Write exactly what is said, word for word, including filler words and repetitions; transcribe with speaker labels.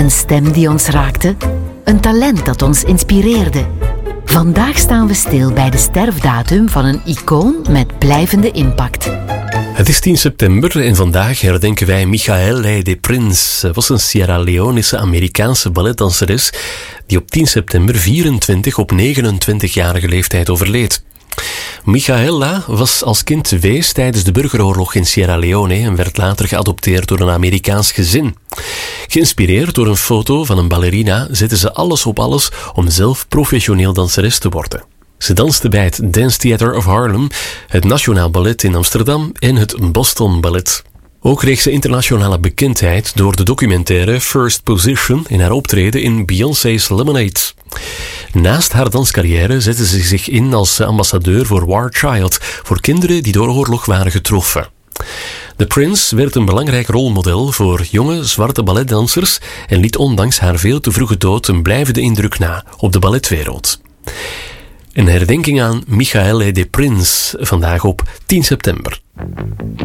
Speaker 1: Een stem die ons raakte, een talent dat ons inspireerde. Vandaag staan we stil bij de sterfdatum van een icoon met blijvende impact.
Speaker 2: Het is tien september en vandaag herdenken wij Michaëlle de Prins. Ze was een Sierra Leonese Amerikaanse balletdanseres die op tien september vierentwintig op negenentwintigjarige leeftijd overleed. Michaëlla was als kind wees tijdens de burgeroorlog in Sierra Leone en werd later geadopteerd door een Amerikaans gezin. Geïnspireerd door een foto van een ballerina zette ze alles op alles om zelf professioneel danseres te worden. Ze danste bij het Dance Theater of Harlem, het Nationaal Ballet in Amsterdam en het Boston Ballet. Ook kreeg ze internationale bekendheid door de documentaire First Position in haar optreden in Beyoncé's Lemonade. Naast haar danscarrière zette ze zich in als ambassadeur voor War Child, voor kinderen die door oorlog waren getroffen. De Prince werd een belangrijk rolmodel voor jonge zwarte balletdansers en liet ondanks haar veel te vroege dood een blijvende indruk na op de balletwereld. Een herdenking aan Michaëlle de Prins, vandaag op tien september.